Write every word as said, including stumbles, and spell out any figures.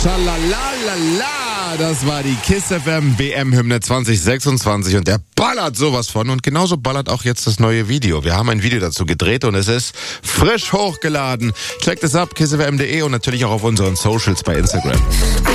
Schalalalala, das war die KISS F M W M-Hymne zwanzig sechsundzwanzig und der ballert sowas von und genauso ballert auch jetzt das neue Video. Wir haben ein Video dazu gedreht und es ist frisch hochgeladen. Checkt es ab, kiss f m punkt de und natürlich auch auf unseren Socials bei Instagram.